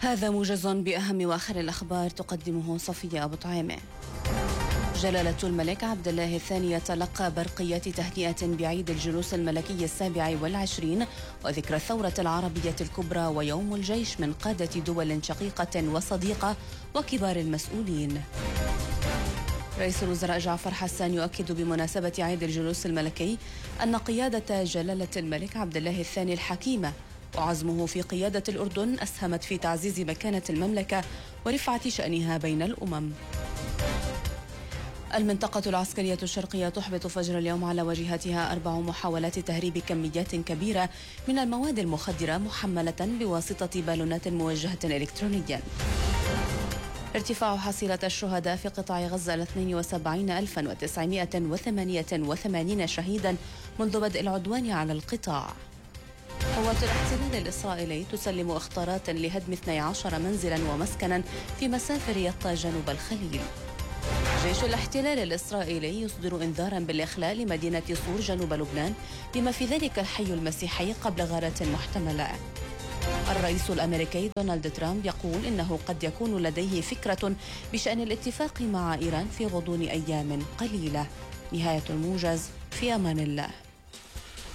هذا موجز بأهم وآخر الأخبار تقدمه صفية أبو طعيمة. جلالة الملك عبد الله الثاني يتلقى برقيات تهنئة بعيد الجلوس الملكي 27 وذكرى الثورة العربية الكبرى ويوم الجيش من قادة دول شقيقة وصديقة وكبار المسؤولين. رئيس الوزراء جعفر حسان يؤكد بمناسبة عيد الجلوس الملكي أن قيادة جلالة الملك عبد الله الثاني الحكيمة وعزمه في قيادة الأردن أسهمت في تعزيز مكانة المملكة ورفعة شأنها بين الأمم. المنطقة العسكرية الشرقية تحبط فجر اليوم على واجهتها 4 محاولات تهريب كميات كبيرة من المواد المخدرة محملة بواسطة بالونات موجهة إلكترونيا. ارتفاع حصيلة الشهداء في قطاع غزة ل 72,988 شهيدا منذ بدء العدوان على القطاع. قوات الاحتلال الإسرائيلي تسلم إخطارات لهدم 12 منزلا ومسكنا في مسافر يطا جنوب الخليل. جيش الاحتلال الإسرائيلي يصدر إنذارا بالإخلاء لمدينة صور جنوب لبنان بما في ذلك الحي المسيحي قبل غارات محتملة. الرئيس الأمريكي دونالد ترامب يقول إنه قد يكون لديه فكرة بشأن الاتفاق مع إيران في غضون أيام قليلة. نهاية الموجز، في أمان الله.